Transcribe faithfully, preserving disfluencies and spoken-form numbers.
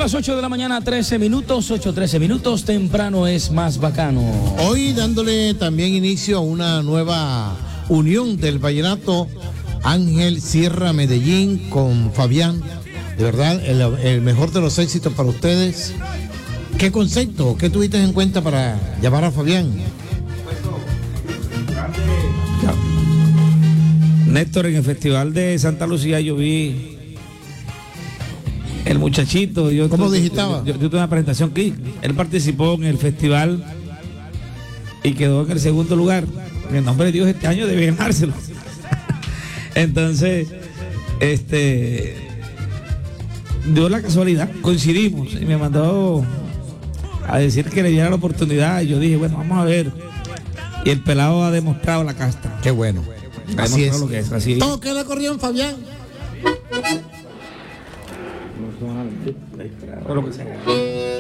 las ocho de la mañana, trece minutos, ocho, trece minutos, temprano es más bacano. Hoy dándole también inicio a una nueva unión del vallenato, Ángel Sierra Medellín con Fabián. De verdad, el, el mejor de los éxitos para ustedes. ¿Qué concepto, qué tuviste en cuenta para llamar a Fabián? Néstor, en el Festival de Santa Lucía yo vi el muchachito. Yo, ¿Cómo yo, digitaba? Yo, yo, yo tuve una presentación que él participó en el festival y quedó en el segundo lugar. En el nombre de Dios, este año debe ganárselo. Entonces, este, dio la casualidad, coincidimos y me mandó a decir que le diera la oportunidad. Y yo dije, bueno, vamos a ver. Y el pelado ha demostrado la casta. Qué bueno. Así es. Lo que es, así es. Todo queda acordeón, Fabián. Lo que sea.